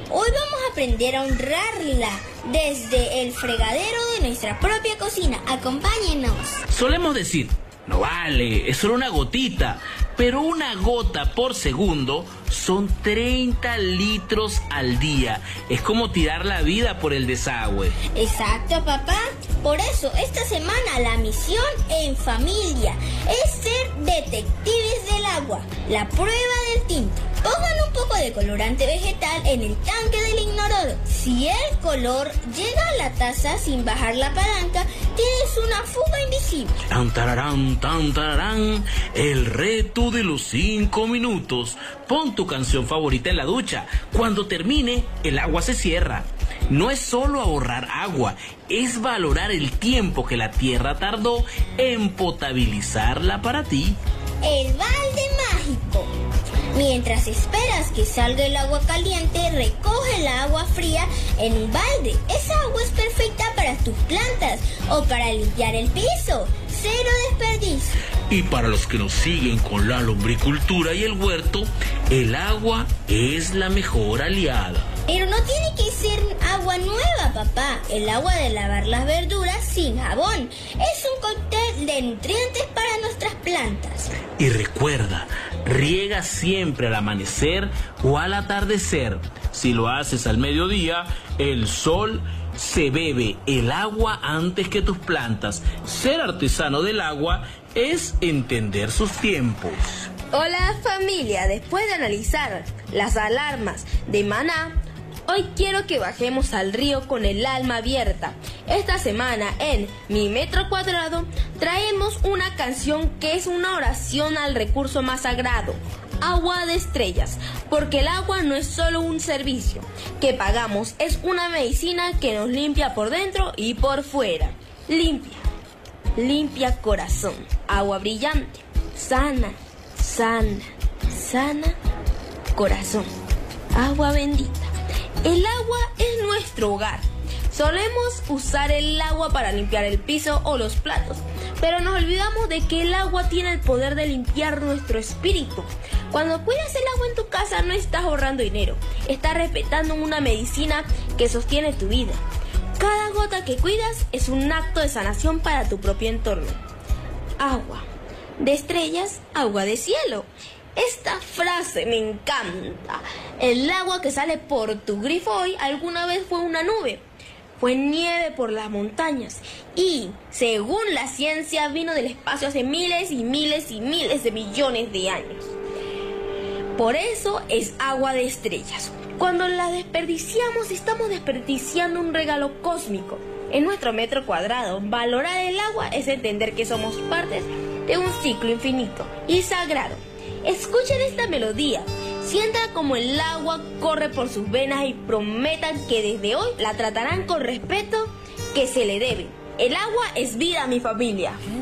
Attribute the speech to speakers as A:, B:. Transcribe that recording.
A: Hoy vamos a aprender a honrarla desde el fregadero de nuestra propia cocina. Acompáñenos.
B: Solemos decir, no vale, es solo una gotita, pero una gota por segundo son 30 litros al día. Es como tirar la vida por el desagüe.
A: Exacto, papá. Por eso, esta semana la misión en familia es ser detectives del agua. La prueba del tinte. Pongan un poco de colorante vegetal en el tanque del inodoro. Si el color llega a la taza sin bajar la palanca, tienes una fuga invisible.
B: Tan tararán, tan tararán, el reto de los 5 minutos. Pon tu canción favorita en la ducha. Cuando termine, el agua se cierra. No es solo ahorrar agua, es valorar el tiempo que la tierra tardó en potabilizarla para ti.
A: El balde mágico. Mientras esperas que salga el agua caliente, recoge el agua fría en un balde. Esa agua es perfecta para tus plantas o para limpiar el piso. Cero desperdicio.
B: Y para los que nos siguen con la lombricultura y el huerto, el agua es la mejor aliada.
A: Pero no tiene que ser agua nueva, papá. El agua de lavar las verduras sin jabón es un cóctel de nutrientes para nuestras plantas.
B: Y recuerda, riega siempre al amanecer o al atardecer. Si lo haces al mediodía, el sol se bebe el agua antes que tus plantas. Ser artesano del agua es entender sus tiempos.
C: Hola familia, después de analizar las alarmas de Maná, hoy quiero que bajemos al río con el alma abierta. Esta semana en Mi Metro Cuadrado traemos una canción que es una oración al recurso más sagrado, agua de estrellas, porque el agua no es solo un servicio que pagamos, es una medicina que nos limpia por dentro y por fuera. Limpia corazón, agua brillante, sana, corazón, agua bendita. El agua es nuestro hogar. Solemos usar el agua para limpiar el piso o los platos, pero nos olvidamos de que el agua tiene el poder de limpiar nuestro espíritu. Cuando cuidas el agua en tu casa no estás ahorrando dinero, estás respetando una medicina que sostiene tu vida. Cada gota que cuidas es un acto de sanación para tu propio entorno. Agua de estrellas, agua de cielo. Esta frase me encanta. El agua que sale por tu grifo hoy alguna vez fue una nube. Fue nieve por las montañas y, según la ciencia, vino del espacio hace miles y miles y miles de millones de años. Por eso es agua de estrellas. Cuando la desperdiciamos, estamos desperdiciando un regalo cósmico. En nuestro metro cuadrado, valorar el agua es entender que somos partes de un ciclo infinito y sagrado. Escuchen esta melodía. Sientan como el agua corre por sus venas y prometan que desde hoy la tratarán con respeto que se le debe. El agua es vida, mi familia.